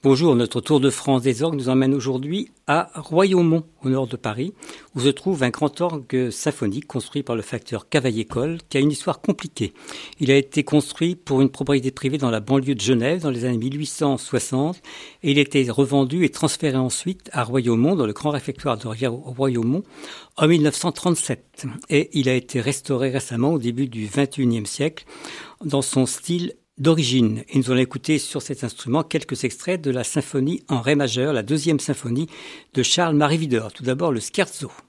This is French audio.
Bonjour, notre tour de France des orgues nous emmène aujourd'hui à Royaumont, au nord de Paris, où se trouve un grand orgue symphonique construit par le facteur Cavaillé-Coll, qui a une histoire compliquée. Il a été construit pour une propriété privée dans la banlieue de Genève dans les années 1860 et il a été revendu et transféré ensuite à Royaumont, dans le grand réfectoire de Royaumont, en 1937. Et il a été restauré récemment au début du XXIe siècle dans son style d'origine. Et nous allons écouter sur cet instrument quelques extraits de la symphonie en ré majeur, la deuxième symphonie de Charles Marie Widor. Tout d'abord le scherzo.